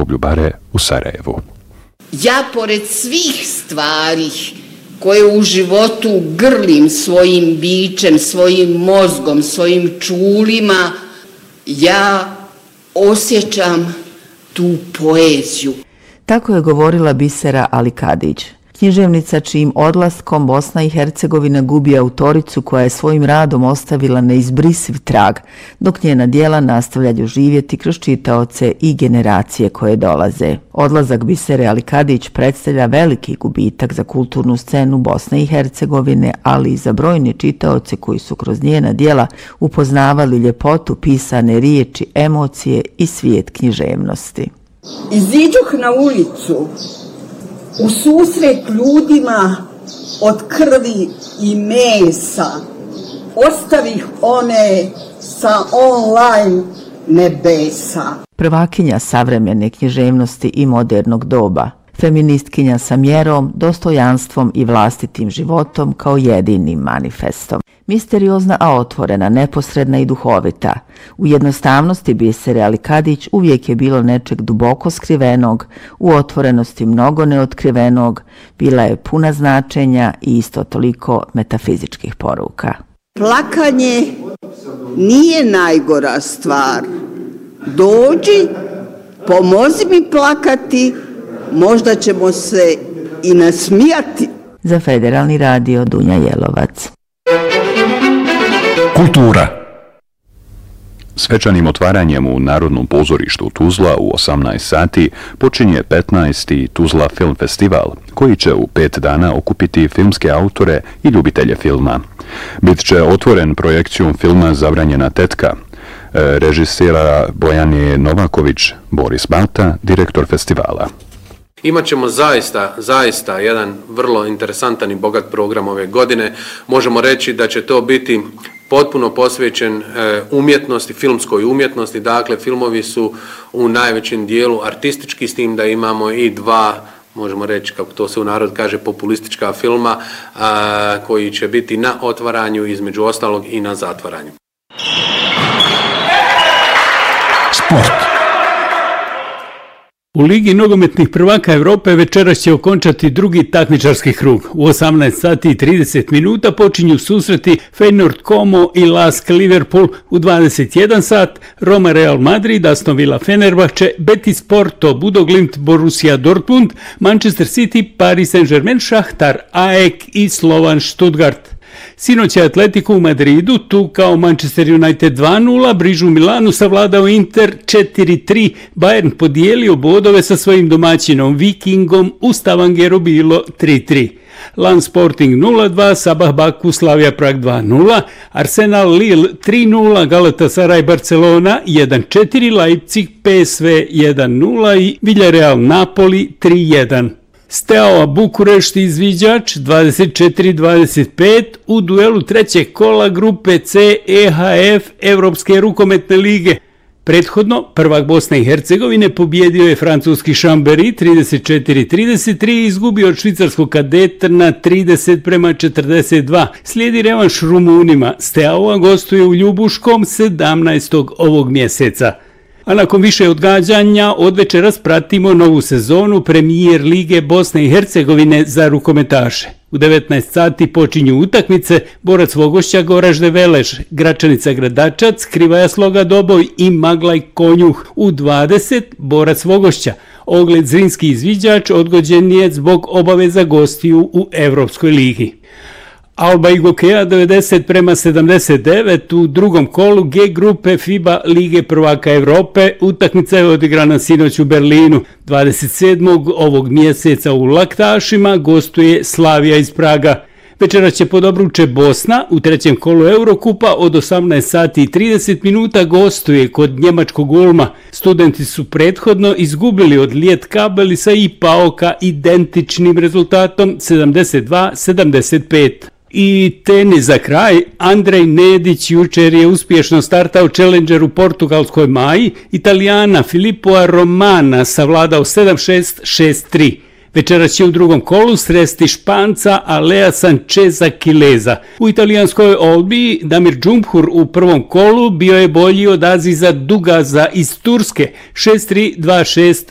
groblju Bare u Sarajevu. Ja pored svih stvari koje u životu grlim svojim bićem, svojim mozgom, svojim čulima, ja osjećam tu poeziju. Tako je govorila Bisera Alikadić, književnica čijim odlaskom Bosna i Hercegovina gubi autoricu koja je svojim radom ostavila neizbrisiv trag, dok njena djela nastavljaju živjeti kroz čitaoce i generacije koje dolaze. Odlazak Bisere Alikadić predstavlja veliki gubitak za kulturnu scenu Bosne i Hercegovine, ali i za brojne čitaoce koji su kroz njena djela upoznavali ljepotu pisane riječi, emocije i svijet književnosti. Iziđuh na ulicu u susret ljudima od krvi i mesa, ostavih one sa online nebesa. Prvakinja savremene književnosti i modernog doba, feministkinja sa mjerom, dostojanstvom i vlastitim životom kao jedinim manifestom. Misteriozna, a otvorena, neposredna i duhovita. U jednostavnosti Bisere Alikadić uvijek je bilo nečeg duboko skrivenog, u otvorenosti mnogo neotkrivenog, bila je puna značenja i isto toliko metafizičkih poruka. Plakanje nije najgora stvar. Dođi, pomozi mi plakati, možda ćemo se i nasmijati. Za Federalni radio Dunja Jelovac. Kultura. Svečanim otvaranjem u Narodnom pozorištu Tuzla u 18 sati počinje 15. Tuzla Film Festival, koji će u 5 dana okupiti filmske autore i ljubitelje filma. Bit će otvoren projekcijom filma Zabranjena tetka, režisera Bojane Novaković, Boris Balta, direktor festivala. Imaćemo zaista jedan vrlo interesantan i bogat program ove godine. Možemo reći da će to biti potpuno posvećen umjetnosti, filmskoj umjetnosti. Dakle, filmovi su u najvećem dijelu artistički, s tim da imamo i dva, možemo reći, kako to se u narod kaže, populistička filma, koji će biti na otvaranju, između ostalog i na zatvaranju. Sport. U Ligi nogometnih prvaka Evrope večeras će okončati drugi takmičarski krug. U 18 sati i 30 minuta počinju susreti Feyenoord Como i Lask Liverpool, u 21 sat Roma Real Madrid, Aston Villa Fenerbahče, Betis Porto, Bodo Glimt Borussia Dortmund, Manchester City, Paris Saint-Germain, Šahtar AEK i Slovan Stuttgart. Sinoć je Atletico u Madridu tukao Manchester United 2-0, Brižu Milanu savladao Inter 4-3, Bayern podijelio bodove sa svojim domaćinom Vikingom, u Stavangeru bilo 3-3. Lan Sporting 0-2, Sabah Baku Slavia Prag 2-0, Arsenal Lille 3-0, Galatasaray Barcelona 1-4, Leipzig PSV 1-0 i Villarreal Napoli 3-1. Steaua Bukurešt izviđač 24-25 u duelu trećeg kola grupe C EHF Evropske rukometne lige. Prethodno, prvak Bosne i Hercegovine pobjedio je francuski Chambéry 34-33 i izgubio od švicarskog Kadetrna 30-42. Slijedi revanš Rumunima. Steaua gostuje u Ljubuškom 17. ovog mjeseca. A nakon više odgađanja, od večeras pratimo novu sezonu Premijer Lige Bosne i Hercegovine za rukometaše. U 19 sati počinju utakmice Borac Vogošća Goražde Veleš, Gračanica Gradačac, Krivaja Sloga Doboj i Maglaj Konjuh. U 20 Borac Vogošća. Ogled Zrinski izviđač odgođen je zbog obaveza gostiju u Evropskoj ligi. Alba i Gokeja 90-79 u drugom kolu G grupe FIBA Lige prvaka Evrope. Utakmica je odigrana sinoć u Berlinu. 27. ovog mjeseca u Laktašima gostuje Slavija iz Praga. Večera će pod obruče Bosna u trećem kolu Eurokupa od 18 sati i 30 minuta gostuje kod njemačkog Ulma. Studenti su prethodno izgubili od Lietkabelisa i PAOK-a identičnim rezultatom 72-75. I tenis za kraj, Andrej Nedić jučer je uspješno startao Challenger u portugalskoj Maji, Italijana Filippoa Romana savladao 7-6, 6-3. Večera će u drugom kolu sresti Španca Alea Sancheza Kileza. U italijanskoj Olbiji Damir Džumhur u prvom kolu bio je bolji od Aziza Dugaza iz Turske 6-3, 2-6,